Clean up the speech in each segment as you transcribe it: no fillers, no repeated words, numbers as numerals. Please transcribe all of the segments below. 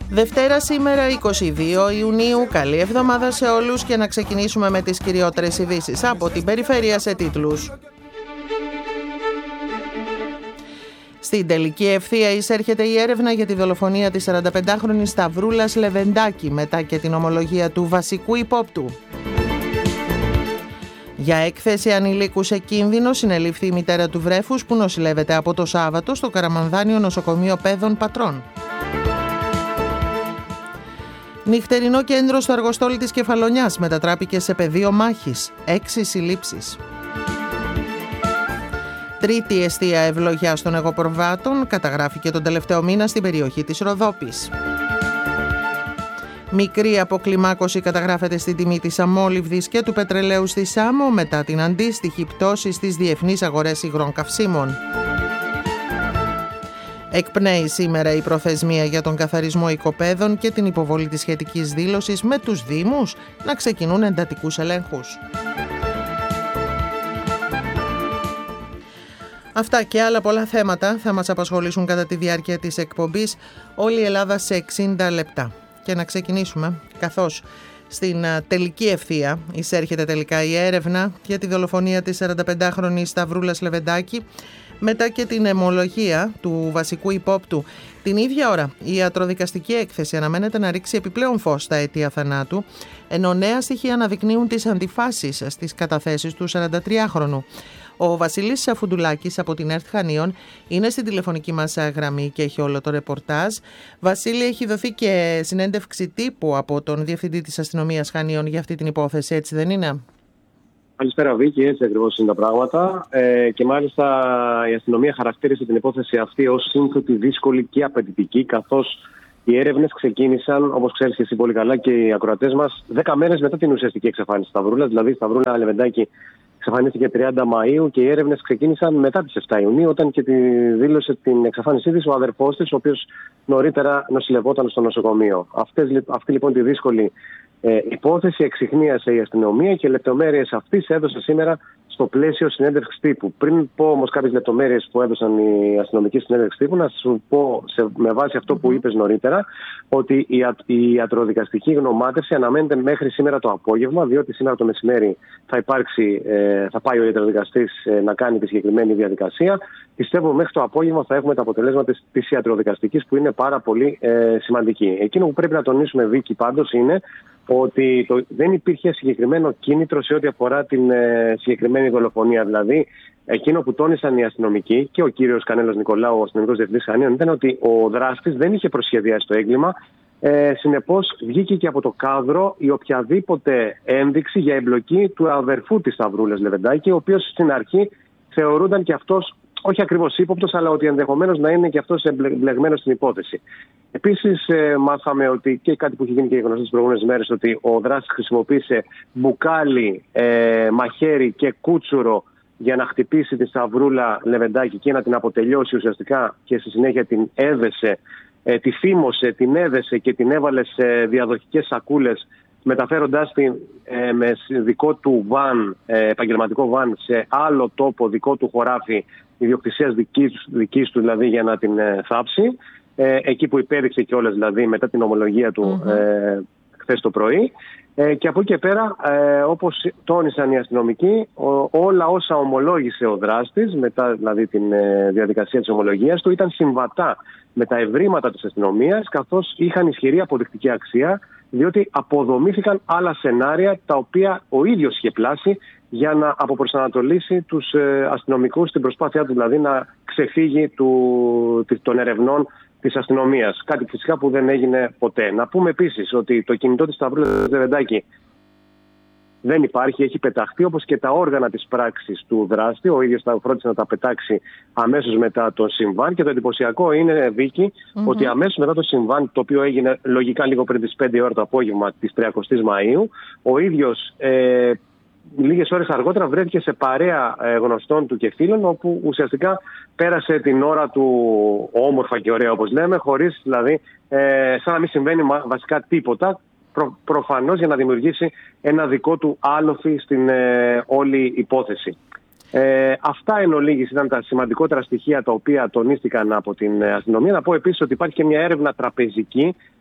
Δευτέρα σήμερα 22 Ιουνίου, καλή εβδομάδα σε όλους και να ξεκινήσουμε με τις κυριότερες ειδήσεις από την περιφέρεια σε τίτλους. Στην τελική ευθεία εισέρχεται η έρευνα για τη δολοφονία της 45χρονης Σταυρούλας Λεβεντάκη μετά και την ομολογία του βασικού υπόπτου. Για έκθεση ανηλίκου σε κίνδυνο συνελήφθη η μητέρα του βρέφους που νοσηλεύεται από το Σάββατο στο Καραμανδάνιο Νοσοκομείο Παιδών Πατρών. Νυχτερινό κέντρο στο Αργοστόλι της Κεφαλονιάς μετατράπηκε σε πεδίο μάχης, 6 συλλήψεις. Τρίτη εστία ευλογιάς των εγωπροβάτων καταγράφηκε τον τελευταίο μήνα στην περιοχή της Ροδόπης. Μικρή αποκλιμάκωση καταγράφεται στην τιμή της αμόλυβδης και του πετρελαίου στη Σάμο μετά την αντίστοιχη πτώση στις διεθνείς αγορές υγρών καυσίμων. Εκπνέει σήμερα η προθεσμία για τον καθαρισμό οικοπαίδων και την υποβολή της σχετικής δήλωσης με τους Δήμους να ξεκινούν εντατικούς ελέγχους. Αυτά και άλλα πολλά θέματα θα μας απασχολήσουν κατά τη διάρκεια της εκπομπής όλη η Ελλάδα σε 60 λεπτά. Και να ξεκινήσουμε, καθώς στην τελική ευθεία εισέρχεται τελικά η έρευνα για τη δολοφονία της 45χρονης Σταυρούλας Λεβεντάκη μετά και την αιμολογία του βασικού υπόπτου. Την ίδια ώρα η ιατροδικαστική έκθεση αναμένεται να ρίξει επιπλέον φως στα αιτία θανάτου, ενώ νέα στοιχεία αναδεικνύουν τις αντιφάσεις στις καταθέσεις του 43χρονου. Ο Βασίλης Φουντουλάκης από την ΕΡΤ Χανίων είναι στην τηλεφωνική μας γραμμή και έχει όλο το ρεπορτάζ. Βασίλη, έχει δοθεί και συνέντευξη τύπου από τον Διευθυντή της Αστυνομίας Χανίων για αυτή την υπόθεση, έτσι δεν είναι? Καλησπέρα Βίκη, έτσι ακριβώς είναι τα πράγματα. Και μάλιστα η αστυνομία χαρακτήρισε την υπόθεση αυτή ως σύνθετη, δύσκολη και απαιτητική, καθώς οι έρευνες ξεκίνησαν, όπως ξέρεις και εσύ πολύ καλά και οι ακροατές μας, 10 μέρες μετά την ουσιαστική εξαφάνιση της Σταυρούλας, δηλαδή η Σταυρούλα Λεβεντάκη εξαφανίστηκε 30 Μαΐου και οι έρευνες ξεκίνησαν μετά τις 7 Ιουνίου, όταν και τη δήλωσε την εξαφάνισή της ο αδερφός της, ο οποίος νωρίτερα νοσηλευόταν στο νοσοκομείο. Αυτή λοιπόν τη δύσκολη υπόθεση εξιχνίασε η αστυνομία και λεπτομέρειες αυτής έδωσε σήμερα στο πλαίσιο συνέντευξης τύπου. Πριν πω όμως κάποιες λεπτομέρειες που έδωσαν οι αστυνομικοί συνέντευξης τύπου, να σου πω με βάση αυτό που είπες νωρίτερα, ότι η ιατροδικαστική γνωμάτευση αναμένεται μέχρι σήμερα το απόγευμα, διότι σήμερα το μεσημέρι θα πάει ο ιατροδικαστής να κάνει τη συγκεκριμένη διαδικασία. Πιστεύω μέχρι το απόγευμα θα έχουμε τα αποτελέσματα της ιατροδικαστικής, που είναι πάρα πολύ σημαντική. Εκείνο που πρέπει να τονίσουμε, Βίκη, πάντως είναι ότι δεν υπήρχε συγκεκριμένο κίνητρο σε ό,τι αφορά την συγκεκριμένη δολοφονία. Δηλαδή, εκείνο που τόνισαν οι αστυνομικοί και ο κύριος Κανέλος Νικολάου, ο αστυνομικός διευθυντής Χανίων, ήταν ότι ο δράστης δεν είχε προσχεδιάσει το έγκλημα. Συνεπώς, βγήκε και από το κάδρο η οποιαδήποτε ένδειξη για εμπλοκή του αδερφού της Σταυρούλας Λεβεντάκη, ο οποίος στην αρχή θεωρούνταν και αυτός, όχι ακριβώς ύποπτος, αλλά ότι ενδεχομένως να είναι και αυτός εμπλεγμένος στην υπόθεση. Επίσης, μάθαμε ότι και κάτι που έχει γίνει και γνωστό τις προηγούμενες μέρες, ότι ο δράστης χρησιμοποίησε μπουκάλι, μαχαίρι και κούτσουρο για να χτυπήσει τη Σταυρούλα Λεβεντάκη και να την αποτελειώσει ουσιαστικά, και στη συνέχεια την έδεσε, τη φήμωσε, την έδεσε και την έβαλε σε διαδοχικές σακούλες, μεταφέροντάς την με δικό του βαν, επαγγελματικό βαν, σε άλλο τόπο, δικό του χωράφι ιδιοκτησίας δικής του, δηλαδή, για να την θάψει. Εκεί που υπέδειξε κιόλας, δηλαδή, μετά την ομολογία του χθες το πρωί. Και από εκεί και πέρα, όπως τόνισαν οι αστυνομικοί, όλα όσα ομολόγησε ο δράστης, μετά δηλαδή την διαδικασία της ομολογίας του, ήταν συμβατά με τα ευρήματα της αστυνομίας, καθώς είχαν ισχυρή αποδεικτική αξία, διότι αποδομήθηκαν άλλα σενάρια τα οποία ο ίδιος είχε πλάσει για να αποπροσανατολίσει τους αστυνομικούς στην προσπάθειά του, δηλαδή να ξεφύγει των ερευνών της αστυνομίας. Κάτι φυσικά που δεν έγινε ποτέ. Να πούμε επίσης ότι το κινητό της Σταυρούλας Λεβεντάκη δεν υπάρχει, έχει πεταχτεί, όπως και τα όργανα της πράξης του δράστη. Ο ίδιος θα φρόντισε να τα πετάξει αμέσως μετά το συμβάν. Και το εντυπωσιακό είναι, Βίκη, ότι αμέσως μετά το συμβάν, το οποίο έγινε λογικά λίγο πριν τις 5 ώρα το απόγευμα της 30ης Μαΐου, ο ίδιος λίγες ώρες αργότερα βρέθηκε σε παρέα γνωστών του και φίλων, όπου ουσιαστικά πέρασε την ώρα του όμορφα και ωραία, όπως λέμε, χωρίς δηλαδή, σαν να μην συμβαίνει βασικά τίποτα, προφανώς για να δημιουργήσει ένα δικό του άλοφη στην όλη υπόθεση. Αυτά εν ολίγης ήταν τα σημαντικότερα στοιχεία τα οποία τονίστηκαν από την αστυνομία. Να πω επίσης ότι υπάρχει και μια έρευνα τραπεζική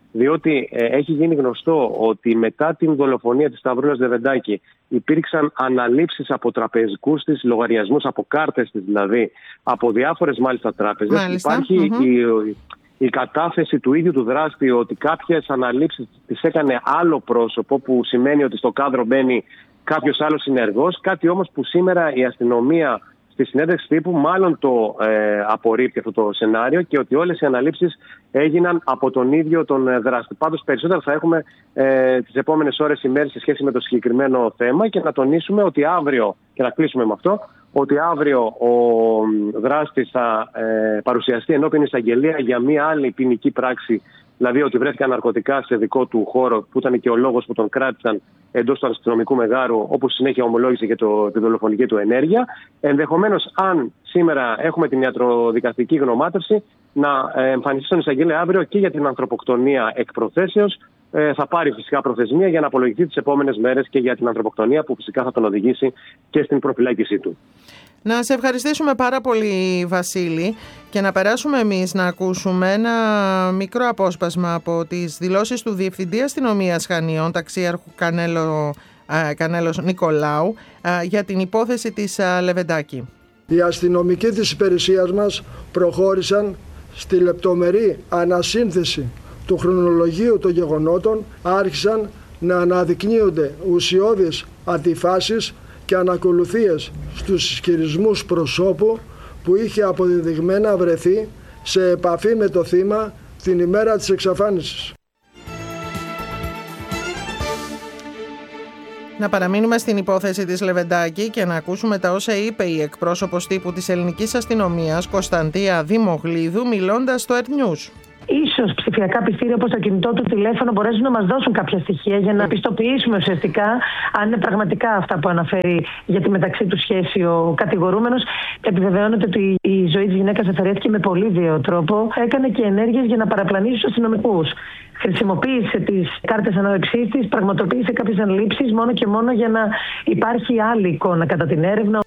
Διότι έχει γίνει γνωστό ότι μετά την δολοφονία της Σταυρούλας Λεβεντάκη υπήρξαν αναλήψεις από τραπεζικούς της λογαριασμούς, από κάρτες της δηλαδή, από διάφορες μάλιστα τράπεζες. Υπάρχει η κατάθεση του ίδιου του δράστη ότι κάποιες αναλήψεις τις έκανε άλλο πρόσωπο, που σημαίνει ότι στο κάδρο μπαίνει κάποιος άλλος συνεργός. Κάτι όμως που σήμερα η αστυνομία στη συνέντευξη τύπου μάλλον το απορρίπτει αυτό το σενάριο, και ότι όλες οι αναλήψεις έγιναν από τον ίδιο τον δράστη. Πάντως περισσότερα θα έχουμε τις επόμενες ώρες, ημέρες σε σχέση με το συγκεκριμένο θέμα, και να τονίσουμε ότι αύριο, και να κλείσουμε με αυτό, ότι αύριο ο δράστης θα παρουσιαστεί ενώπιον εισαγγελία για μία άλλη ποινική πράξη, δηλαδή ότι βρέθηκαν ναρκωτικά σε δικό του χώρο, που ήταν και ο λόγος που τον κράτησαν εντός του αστυνομικού μεγάρου, όπως συνέχεια ομολόγησε και τη δολοφονική του ενέργεια. Ενδεχομένως, αν σήμερα έχουμε την ιατροδικαστική γνωμάτευση, να εμφανιστεί στον εισαγγελέα αύριο και για την ανθρωποκτονία εκ προθέσεως. Θα πάρει φυσικά προθεσμία για να απολογηθεί τις επόμενες μέρες και για την ανθρωποκτονία, που φυσικά θα τον οδηγήσει και στην προφυλάκησή του. Να σε ευχαριστήσουμε πάρα πολύ, Βασίλη, και να περάσουμε εμείς να ακούσουμε ένα μικρό απόσπασμα από τις δηλώσεις του Διευθυντή Αστυνομίας Χανίων, ταξίαρχου Κανέλος Νικολάου, για την υπόθεση της Λεβεντάκη. Οι αστυνομικοί της υπηρεσίας μας προχώρησαν στη λεπτομερή ανασύνθεση του χρονολογίου των γεγονότων, άρχισαν να αναδεικνύονται ουσιώδεις αντιφάσεις και ανακολουθίες στους ισχυρισμούς προσώπου που είχε αποδεδειγμένα βρεθεί σε επαφή με το θύμα την ημέρα της εξαφάνισης. Να παραμείνουμε στην υπόθεση της Λεβεντάκη και να ακούσουμε τα όσα είπε η εκπρόσωπος τύπου της ελληνικής αστυνομίας, Κωνσταντία Δημογλίδου, μιλώντας στο Earth News. Ίσως ψηφιακά πιστήρια όπως το κινητό του τηλέφωνο μπορέσουν να μας δώσουν κάποια στοιχεία για να πιστοποιήσουμε ουσιαστικά αν είναι πραγματικά αυτά που αναφέρει για τη μεταξύ του σχέση ο κατηγορούμενος. Επιβεβαιώνεται ότι η ζωή της γυναίκας αφαιρέθηκε με πολύ βίαιο τρόπο. Έκανε και ενέργειες για να παραπλανήσει τους αστυνομικούς. Χρησιμοποίησε τις κάρτες ανάρρευσής της, πραγματοποίησε κάποιες αναλήψεις μόνο και μόνο για να υπάρχει άλλη εικόνα κατά την έρευνα.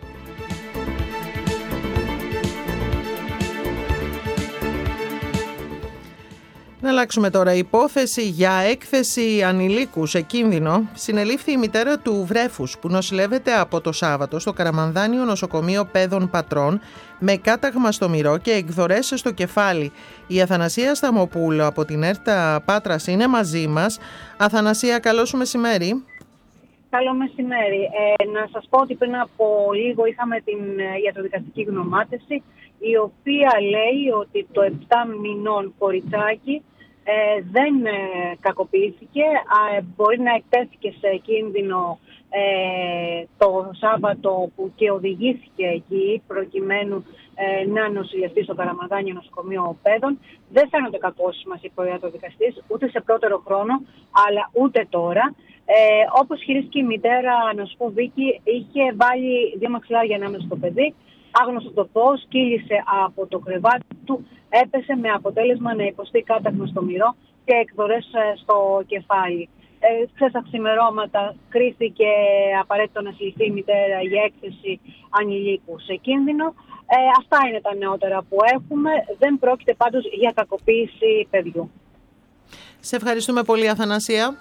Να αλλάξουμε τώρα. Υπόθεση για έκθεση ανηλίκου σε κίνδυνο. Συνελήφθη η μητέρα του βρέφους που νοσηλεύεται από το Σάββατο στο Καραμανδάνιο Νοσοκομείο Παίδων Πατρών με κάταγμα στο μυρό και εκδορές στο κεφάλι. Η Αθανασία Σταμοπούλου από την ΕΡΤΑ Πάτρας είναι μαζί μας. Αθανασία, καλό σου μεσημέρι. Καλό μεσημέρι. Να σας πω ότι πριν από λίγο είχαμε την ιατροδικαστική γνωμάτευση, η οποία λέει ότι το 7 μηνών κοριτσάκι δεν κακοποιήθηκε, μπορεί να εκτέθηκε σε κίνδυνο το Σάββατο που και οδηγήθηκε εκεί προκειμένου να νοσηλευτεί στο Καραμανδάνιο Νοσοκομείο Παίδων. Δεν φαίνονται κακώσεις, μας είπε ο ιατροδικαστής, ούτε σε πρώτερο χρόνο, αλλά ούτε τώρα. Όπως χειρίστηκε η μητέρα, να σου πω Βίκη, είχε βάλει 2 μαξιλάρια ανάμεσα στο παιδί, άγνωστο το πώς, κύλησε από το κρεβάτι του, έπεσε με αποτέλεσμα να υποστεί κάταγμα στο μυρό και εκδορές στο κεφάλι. Στα ξημερώματα κρίθηκε απαραίτητο να συλληφθεί η μητέρα για έκθεση ανηλίκου σε κίνδυνο. Αυτά είναι τα νεότερα που έχουμε. Δεν πρόκειται πάντως για κακοποίηση παιδιού. Σε ευχαριστούμε πολύ, Αθανασία.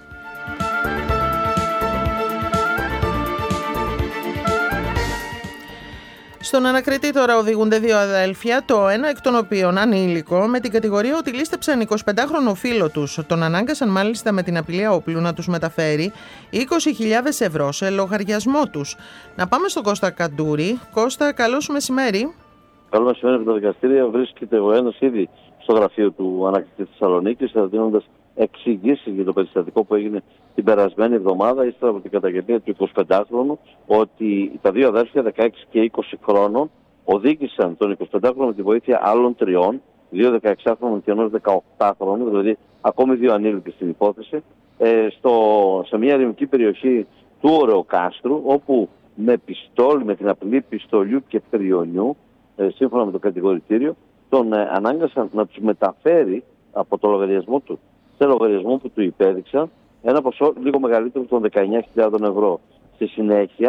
Στον ανακριτή τώρα οδηγούνται 2 αδέλφια, το ένα εκ των οποίων ανήλικο, με την κατηγορία ότι λήστεψαν 25χρονο φίλο τους. Τον ανάγκασαν μάλιστα με την απειλή όπλου να τους μεταφέρει 20.000 ευρώ σε λογαριασμό τους. Να πάμε στον Κώστα Καντούρη. Κώστα, καλό σου μεσημέρι. Καλό μεσημέρι από το δικαστήριο. Βρίσκεται ο ένας ήδη στο γραφείο του ανακριτή Θεσσαλονίκης, δίνοντας εξηγήσεις για το περιστατικό που έγινε την περασμένη εβδομάδα, ύστερα από την καταγγελία του 25χρονου, ότι τα 2 αδέρφια, 16 και 20 χρόνων, οδήγησαν τον 25χρονο με τη βοήθεια άλλων 3, 2 16χρονων και ενός 18χρονου, δηλαδή ακόμη 2 ανήλικοι στην υπόθεση, σε μια ερημική περιοχή του Ωρεοκάστρου, όπου με την απειλή πιστολιού και πριονιού, σύμφωνα με το κατηγορητήριο, τον ανάγκασαν να τους μεταφέρει από το λογαριασμό του σε λογαριασμό που του υπέδειξαν ένα ποσό λίγο μεγαλύτερο των 19.000 ευρώ. Στη συνέχεια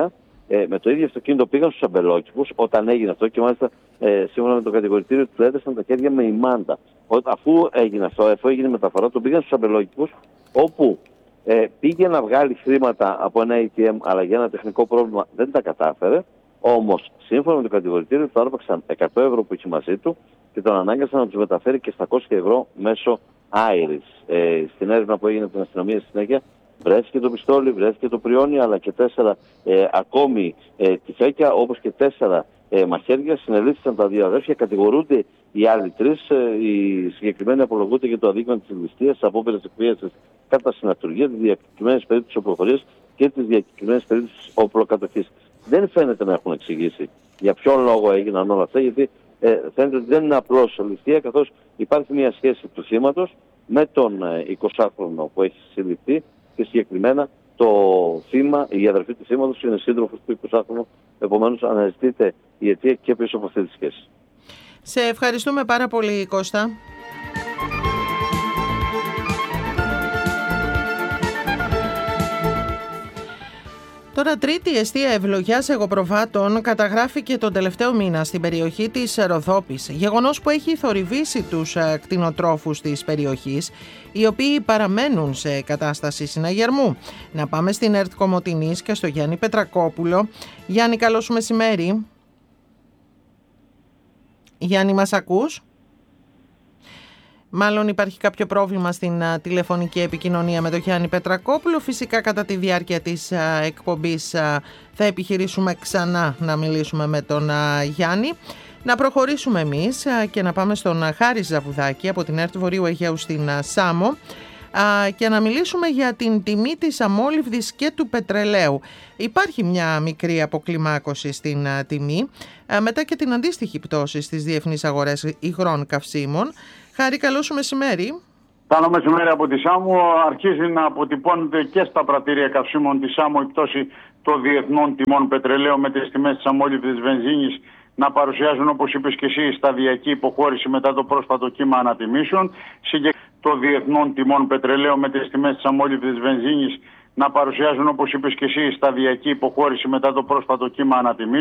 με το ίδιο αυτοκίνητο πήγαν στους αμπελόκηπους όταν έγινε αυτό και μάλιστα σύμφωνα με το κατηγορητήριο του έδεσαν τα χέρια με ημάντα. Αφού έγινε αυτό, αφού έγινε μεταφορά, τον πήγαν στους αμπελόκηπους όπου πήγε να βγάλει χρήματα από ένα ATM, αλλά για ένα τεχνικό πρόβλημα δεν τα κατάφερε. Όμως, σύμφωνα με το κατηγορητήριο, του άρπαξαν 100 ευρώ που είχε μαζί του και τον ανάγκασαν να τους μεταφέρει και 700 ευρώ μέσω Iris. Στην έρευνα που έγινε από την αστυνομία στη συνέχεια, βρέθηκε το πιστόλι, βρέθηκε το πριόνι, αλλά και 4 ακόμη τυφέκια, όπως και 4 μαχαίρια. Συνελήφθησαν τα 2 αδέρφια, κατηγορούνται οι άλλοι 3. Οι συγκεκριμένοι απολογούνται για το αδίκημα της ληστείας, της απόπειρας εκβίασης κατά συναυτουργία, τις διακεκριμένες περίπτωσης οπλοφορίας και τις διακεκριμένες περίπτωσης οπλοκατοχής. Δεν φαίνεται να έχουν εξηγήσει για ποιον λόγο έγιναν όλα αυτά, γιατί φαίνεται ότι δεν είναι απλώς ληστεία, καθώς υπάρχει μια σχέση του θύματος με τον 20χρονο που έχει συλληφθεί και συγκεκριμένα το θύμα, η αδερφή του θύματος είναι σύντροφος του 20χρονου, επομένως αναζητείται η αιτία και πίσω από αυτή τη σχέση. Σε ευχαριστούμε πάρα πολύ, Κώστα. Τώρα, τρίτη εστία ευλογιάς εγωπροβάτων καταγράφηκε τον τελευταίο μήνα στην περιοχή της Ροδόπης, γεγονός που έχει θορυβήσει τους κτηνοτρόφους της περιοχής, οι οποίοι παραμένουν σε κατάσταση συναγερμού. Να πάμε στην ΕΡΤ Κομοτηνής και στο Γιάννη Πετρακόπουλο. Γιάννη, καλό σου μεσημέρι. Γιάννη, μας ακούς? Μάλλον υπάρχει κάποιο πρόβλημα στην τηλεφωνική επικοινωνία με τον Γιάννη Πετρακόπουλο. Φυσικά κατά τη διάρκεια της εκπομπής θα επιχειρήσουμε ξανά να μιλήσουμε με τον Γιάννη. Να προχωρήσουμε εμείς και να πάμε στον Χάρη Ζαβουδάκη από την ΕΡΤ Βορείου Αιγαίου στην Σάμο και να μιλήσουμε για την τιμή της αμόλυβδης και του πετρελαίου. Υπάρχει μια μικρή αποκλιμάκωση στην τιμή μετά και την αντίστοιχη πτώση στις διεθνείς αγορές υγρών καυσίμων. Χάρη, καλό σου μεσημέρι. Καλό μεσημέρι από τη Σάμο. Αρχίζει να αποτυπώνεται και στα πρατήρια καυσίμων της Σάμο η πτώση των διεθνών τιμών πετρελαίου, με τις τιμές της αμόλυβδης βενζίνης να παρουσιάζουν, όπως είπες και εσύ, σταδιακή υποχώρηση μετά το πρόσφατο κύμα ανατιμήσεων. Των διεθνών τιμών πετρελαίου, με τις τιμές της αμόλυβδης βενζίνης να παρουσιάζουν, όπως είπες και εσύ, σταδιακή υποχώρηση μετά το πρόσφατο κύμα ανατιμήσεων.